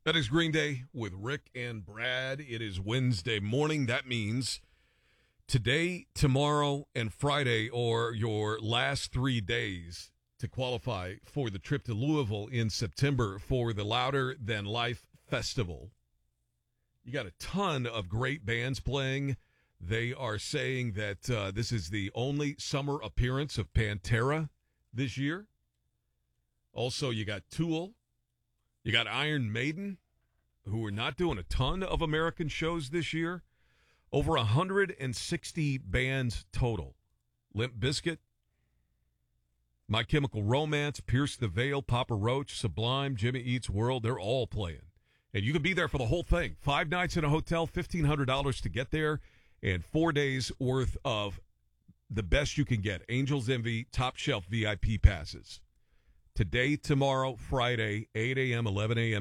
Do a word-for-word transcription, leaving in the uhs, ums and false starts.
That is Green Day with Rick and Brad. It is Wednesday morning. That means today, tomorrow, and Friday are your last three days to qualify for the trip to Louisville in September for the Louder Than Life Festival. You got a ton of great bands playing. They are saying that uh, this is the only summer appearance of Pantera this year. Also, you got Tool. You got Iron Maiden, who are not doing a ton of American shows this year. Over one hundred sixty bands total. Limp Bizkit, My Chemical Romance, Pierce the Veil, Papa Roach, Sublime, Jimmy Eats World, they're all playing. And you can be there for the whole thing. Five nights in a hotel, fifteen hundred dollars to get there, and four days worth of the best you can get. Angels Envy, top shelf V I P passes. Today, tomorrow, Friday, eight a.m., eleven a.m.